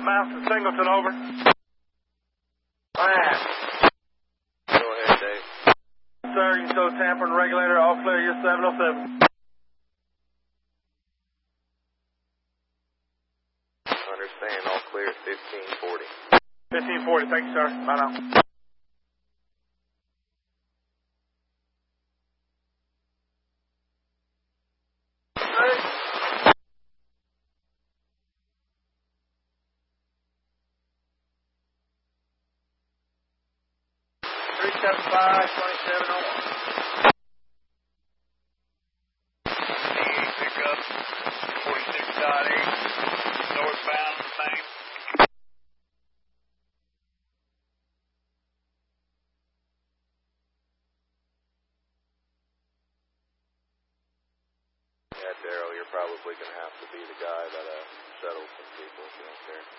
Mouse to Singleton, over. Man. Go ahead, Dave. Sir, you can show tampering regulator, all clear, you're 707. Understand, all clear, 1540. 1540, thank you, sir. Bye now. Pickup, 46.8, northbound, same. Yeah, Daryl, you're probably going to have to be the guy that settles some people if you don't care.